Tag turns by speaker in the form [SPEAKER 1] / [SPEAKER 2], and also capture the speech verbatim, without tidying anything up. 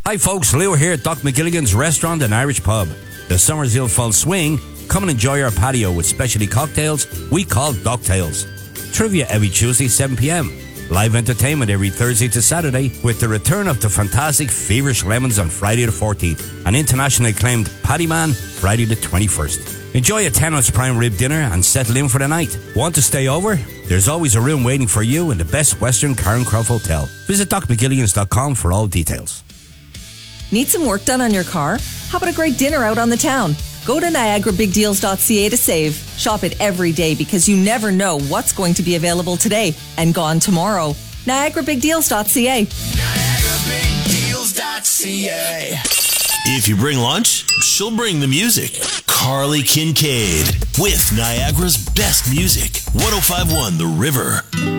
[SPEAKER 1] Hi folks, Leo here at Doc McGilligan's Restaurant and Irish Pub. The summer's ill full swing. Come and enjoy our patio with specialty cocktails we call Doctails. Trivia every Tuesday, seven p.m. Live entertainment every Thursday to Saturday with the return of the fantastic Feverish Lemons on Friday the fourteenth and internationally acclaimed Paddy Man Friday the twenty-first. Enjoy a ten ounce prime rib dinner and settle in for the night. Want to stay over? There's always a room waiting for you in the best Western Karen Croft Hotel. Visit doc mcgilligans dot com for all details.
[SPEAKER 2] Need some work done on your car? How about a great dinner out on the town? Go to niagara big deals dot c a to save. Shop it every day because you never know what's going to be available today and gone tomorrow. niagara big deals dot c a.
[SPEAKER 3] niagara big deals dot c a.
[SPEAKER 4] If you bring lunch, she'll bring the music. Carly Kincaid with Niagara's best music. one oh five point one The River.